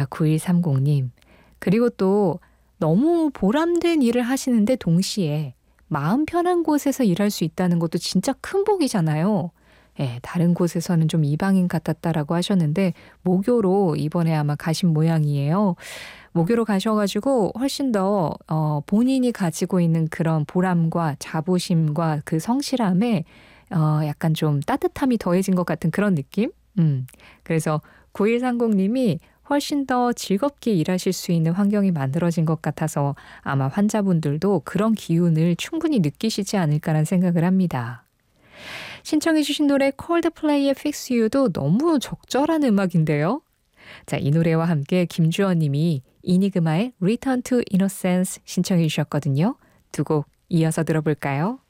9130님. 그리고 또 너무 보람된 일을 하시는데 동시에 마음 편한 곳에서 일할 수 있다는 것도 진짜 큰 복이잖아요. 예, 다른 곳에서는 좀 이방인 같았다라고 하셨는데 모교로 이번에 아마 가신 모양이에요. 모교로 가셔가지고 훨씬 더 본인이 가지고 있는 그런 보람과 자부심과 그 성실함에 약간 좀 따뜻함이 더해진 것 같은 그런 느낌? 그래서 9130님이 훨씬 더 즐겁게 일하실 수 있는 환경이 만들어진 것 같아서 아마 환자분들도 그런 기운을 충분히 느끼시지 않을까라는 생각을 합니다. 신청해 주신 노래 콜드플레이의 Fix You도 너무 적절한 음악인데요. 자, 이 노래와 함께 김주원 님이 이니그마의 Return to Innocence 신청해 주셨거든요. 두 곡 이어서 들어볼까요?